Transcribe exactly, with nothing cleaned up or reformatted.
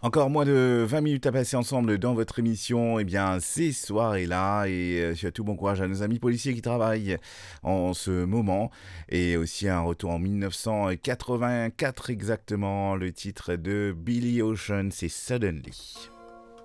Encore moins de vingt minutes à passer ensemble dans votre émission, eh bien ces soirées-là, et euh, surtout bon courage à nos amis policiers qui travaillent en ce moment, et aussi un retour en mille neuf cent quatre-vingt-quatre exactement, le titre de Billy Ocean, c'est Suddenly.